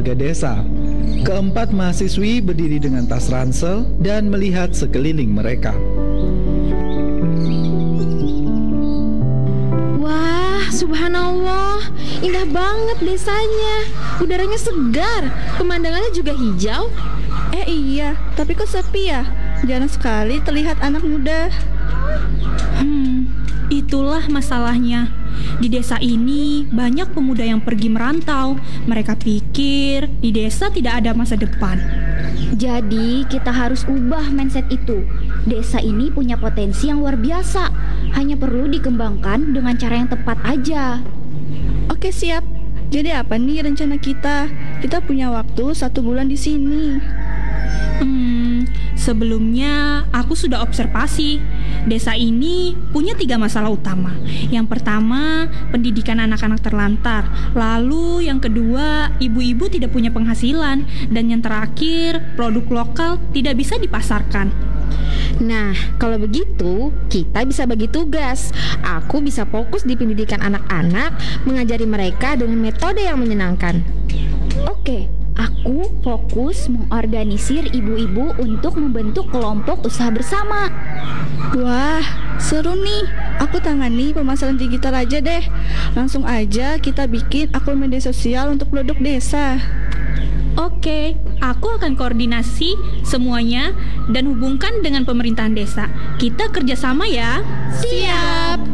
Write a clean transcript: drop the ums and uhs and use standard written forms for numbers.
warga desa. Keempat mahasiswi berdiri dengan tas ransel dan melihat sekeliling mereka. Wah, subhanallah, indah banget desanya. Udaranya segar, pemandangannya juga hijau. Iya, tapi kok sepi ya? Jarang sekali terlihat anak muda. Itulah masalahnya. Di desa ini banyak pemuda yang pergi merantau. Mereka pikir di desa tidak ada masa depan. Jadi kita harus ubah mindset itu. Desa ini punya potensi yang luar biasa. Hanya perlu dikembangkan dengan cara yang tepat aja. Oke, siap. Jadi apa nih rencana kita? Kita punya waktu 1 bulan di sini. Sebelumnya aku sudah observasi. Desa ini punya 3 masalah utama. Yang pertama, pendidikan anak-anak terlantar. Lalu yang kedua, ibu-ibu tidak punya penghasilan. Dan yang terakhir, produk lokal tidak bisa dipasarkan. Nah, kalau begitu, kita bisa bagi tugas. Aku bisa fokus di pendidikan anak-anak, mengajari mereka dengan metode yang menyenangkan. Oke, aku fokus mengorganisir ibu-ibu untuk membentuk kelompok usaha bersama. Wah, seru nih. Aku tangani pemasaran digital aja deh. Langsung aja kita bikin akun media sosial untuk produk desa. Oke, aku akan koordinasi semuanya dan hubungkan dengan pemerintahan desa. Kita kerjasama ya. Siap.